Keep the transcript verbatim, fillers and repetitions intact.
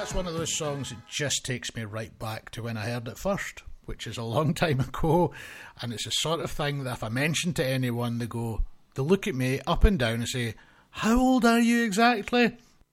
That's one of those songs that just takes me right back to when I heard it first, which is a long time ago, and it's the sort of thing that if I mention to anyone, they go, they look at me up and down and say, how old are you exactly?